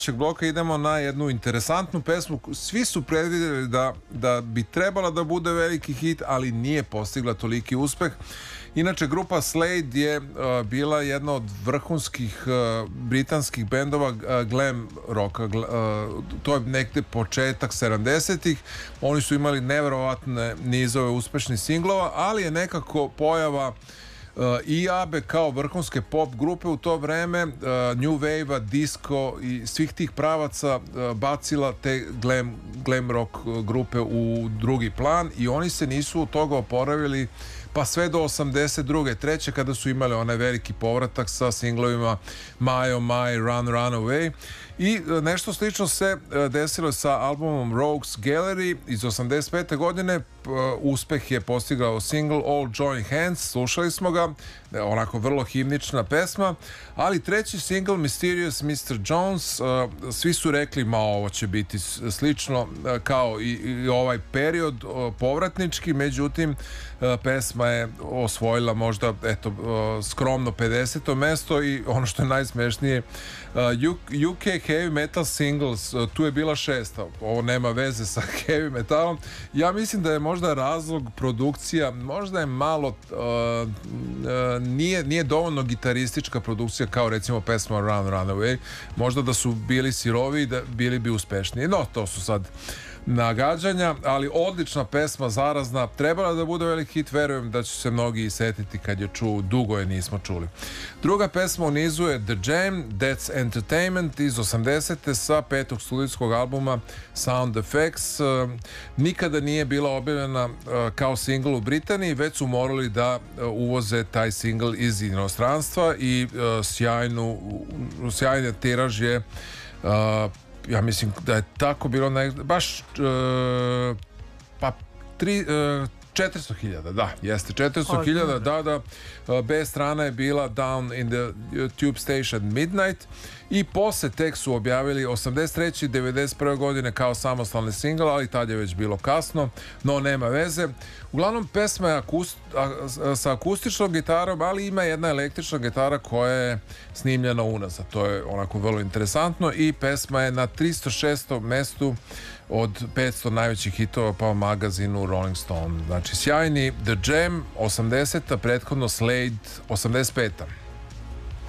bloka idemo na jednu interesantnu pesmu. Svi su predvidjeli da bi trebala da bude veliki hit, ali nije postigla toliki uspeh. Inače, grupa Slade je bila jedna od vrhunskih britanskih bendova glam rocka. To je nekde početak 70-ih. Oni su imali neverovatne nizove uspešnih singlova, ali je nekako pojava i ABBE kao vrhunske pop grupe u to vreme, new wave-a, disco i svih tih pravaca bacila te glam rock grupe u drugi plan i oni se nisu od toga oporavili pa sve do 82. treće kada su imali onaj veliki povratak sa singlovima My Oh My, Run Run Away. I nešto slično se desilo sa albumom Rogues Gallery iz 85. godine. Uspeh je postigao single All Join Hands, slušali smo ga, onako vrlo himnična pesma, ali treći single Mysterious Mr. Jones, svi su rekli ma ovo će biti slično kao i ovaj period povratnički, međutim pesma je osvojila možda skromno 50. mesto i ono što je najsmešnije, UK Heavy Metal Singles, tu je bila 6. Ovo nema veze sa heavy metalom. Ja mislim da je možda razlog produkcija, možda je malo nije dovoljno gitaristička produkcija kao recimo pesma Run Run Away. Možda da su bili sirovi, da bili bi uspešniji. No, to su sad nagađanja, ali odlična pesma, zarazna, trebala da bude veliki hit, verujem da će se mnogi setiti kad je čuo, dugo je nismo čuli. Druga pesma u nizu je The Jam, That's Entertainment iz 80. sa 5. studijskog albuma Sound Effects. Nikada nije bila objavljena kao singl u Britaniji, već su morali da uvoze taj singl iz inostranstva i sjajni tiraž je ja mislim da je tako bilo baš pa 400.000, da, jeste 400.000, da, B strana je bila Down in the Tube Station Midnight i posle tek su objavili 83. i 91. godine kao samostalni singl, ali tad je već bilo kasno, no nema veze. Uglavnom pesma je sa akustičnom gitarom, ali ima jedna električna gitara koja je snimljena unazad, to je onako vrlo interesantno i pesma je na 306. mestu od 500 najvećih hitova po magazinu Rolling Stone. Znači sjajni The Jam 80. prethodno Slade 85.